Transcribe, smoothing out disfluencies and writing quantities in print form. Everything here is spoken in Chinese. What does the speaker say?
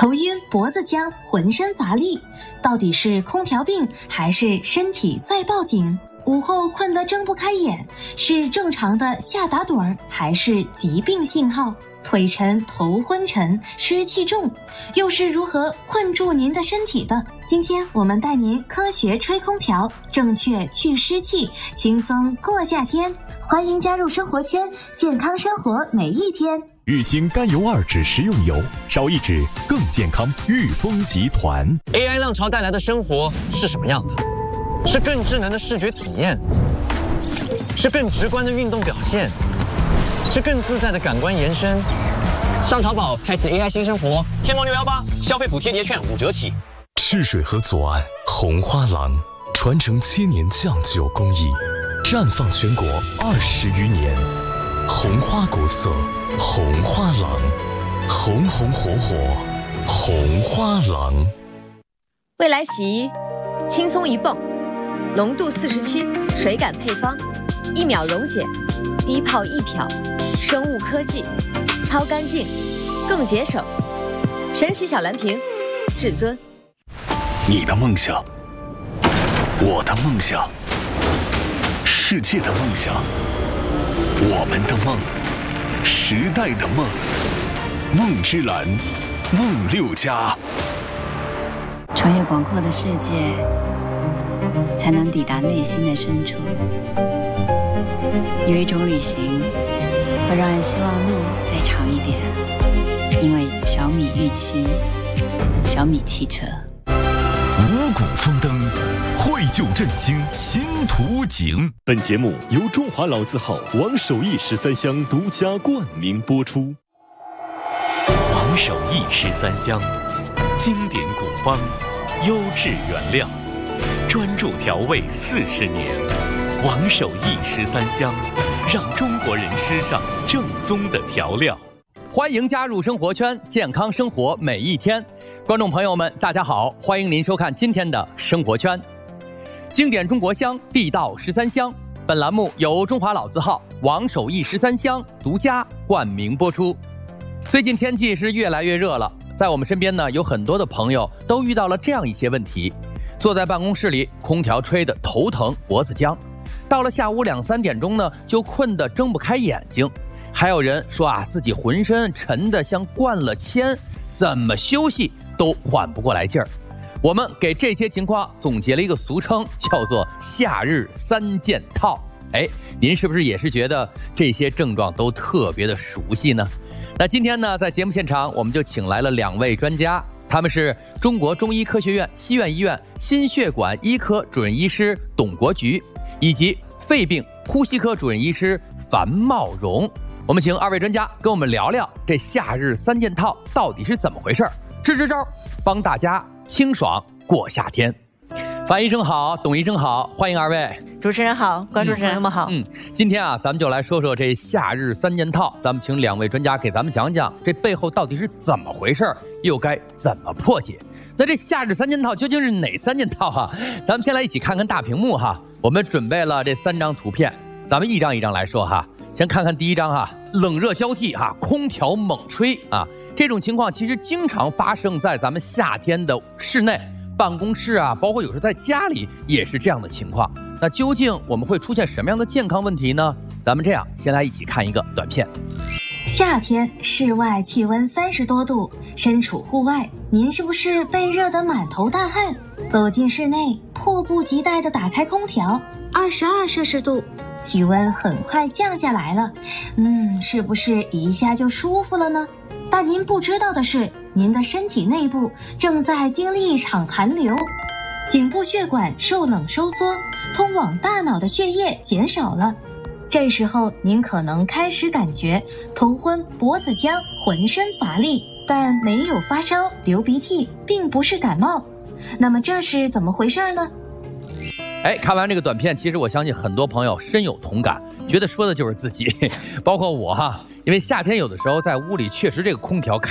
头晕、脖子僵、浑身乏力，到底是空调病还是身体在报警？午后困得睁不开眼，是正常的下打盹儿，还是疾病信号？腿沉、头昏沉、湿气重，又是如何困住您的身体的？今天我们带您科学吹空调，正确去湿气，轻松过夏天。欢迎加入生活圈，健康生活每一天。 玉兴甘油2酯食用油，少1酯更健康。裕丰集团。 AI 浪潮带来的生活是什么样的？是更智能的视觉体验，是更直观的运动表现，是更自在的感官延伸。上淘宝开启 AI 新生活，天猫618消费补贴叠券5折起。 赤水河左岸红花廊，传承7年酱酒工艺，绽放全国20余年。红花国色，红花廊，红红火火，红花廊。 未来洗衣，轻松一泵，浓度47，水感配方，1秒溶解，低泡易漂，生物科技，超干净，更节省。神奇小蓝瓶，至尊。 你的梦想，我的梦想，世界的梦想，我们的梦，时代的梦，梦之蓝，梦6家。 穿越广阔的世界，才能抵达内心的深处。有一种旅行，会让人希望路再长一点，因为小米预期，小米汽车。 五谷丰登，绘就振兴新图景。 本节目由中华老字号王守义13香独家冠名播出。 王守义13香，经典古方，优质原料，专注调味40年。王守义13香，让中国人吃上正宗的调料。 欢迎加入生活圈，健康生活每一天。观众朋友们，大家好，欢迎您收看今天的生活圈。经典中国香，地道13香。本栏目由中华老字号王守义13香独家冠名播出。最近天气是越来越热了，在我们身边呢，有很多的朋友都遇到了这样一些问题：坐在办公室里，空调吹得头疼脖子僵；到了下午2、3点钟呢，就困得睁不开眼睛；还有人说自己浑身沉得像灌了铅，怎么休息都缓不过来劲儿。我们给这些情况总结了一个俗称，叫做夏日3件套。您是不是也是觉得这些症状都特别的熟悉呢？那今天呢，在节目现场我们就请来了2位专家，他们是中国中医科学院西苑医院心血管医科主任医师董国菊，以及肺病呼吸科主任医师樊茂荣。我们请2位专家跟我们聊聊这夏日3件套到底是怎么回事，支招帮大家清爽过夏天。樊医生好，董医生好，欢迎2位。 主持人好，观众朋友们好。 今天咱们就来说说这夏日3件套，咱们请2位专家给咱们讲讲这背后到底是怎么回事，又该怎么破解。那这夏日3件套究竟是哪3件套咱们先来一起看看大屏幕我们准备了这3张图片，咱们一张一张来说先看看第一张冷热交替空调猛吹这种情况其实经常发生在咱们夏天的室内办公室包括有时候在家里也是这样的情况。那究竟我们会出现什么样的健康问题呢？咱们这样先来一起看一个短片。 夏天室外气温30多度，身处户外，您是不是被热得满头大汗？走进室内，迫不及待地打开空调，22摄氏度，气温很快降下来了，是不是一下就舒服了呢？但您不知道的是，您的身体内部正在经历一场寒流，颈部血管受冷收缩，通往大脑的血液减少了。这时候您可能开始感觉头昏、脖子僵、浑身乏力，但没有发烧、流鼻涕，并不是感冒。那么这是怎么回事呢？ 看完这个短片，其实我相信很多朋友深有同感，觉得说的就是自己，包括我因为夏天有的时候在屋里确实这个空调开